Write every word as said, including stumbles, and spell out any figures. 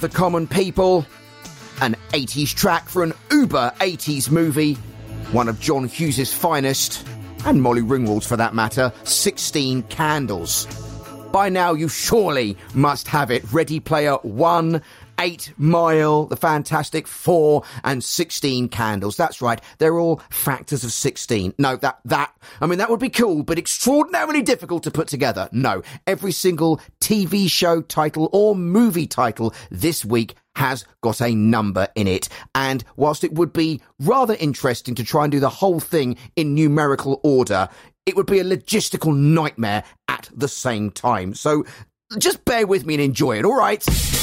the common people, an eighties track for an uber eighties movie, one of John Hughes' finest, and Molly Ringwald's for that matter, sixteen Candles. By now you surely must have it. Ready Player One, Eight Mile, The Fantastic Four, and sixteen Candles. That's right, they're all factors of sixteen. No, that, that, I mean, that would be cool, but extraordinarily difficult to put together. No, every single T V show title or movie title this week has got a number in it. And whilst it would be rather interesting to try and do the whole thing in numerical order, it would be a logistical nightmare at the same time. So just bear with me and enjoy it, all right?